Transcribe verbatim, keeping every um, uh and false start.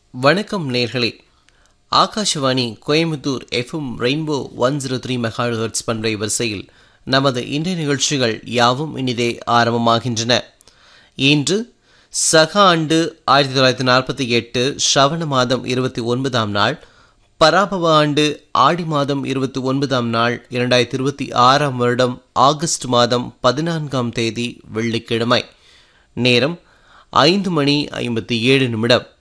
வணக்கம் நேர்களே. Akashvani Coimbatore FM rainbow one zero three megahertz பண்பலை வரிசையில் நமது இன்றைய நிகழ்ச்சிகள் யாவும் இனிதே ஆரம்பமாகின்றன. இன்று சக ஆண்டு ஆயிரத்தி தொள்ளாயிரத்தி நாற்பத்தி எட்டு ஸ்ரவண மாதம் இருபத்தி ஒன்பதாம் நாள், பராபவ ஆண்டு ஆடி மாதம் இருபத்தி ஒன்பதாம் நாள், இரண்டாயிரத்தி இருபத்தி ஆறாம் வருடம் ஆகஸ்ட் மாதம் பதினான்காம் தேதி வெள்ளிக்கிழமை. நேரம் ஐந்து மணி ஐம்பத்தி ஏழு நிமிடம்.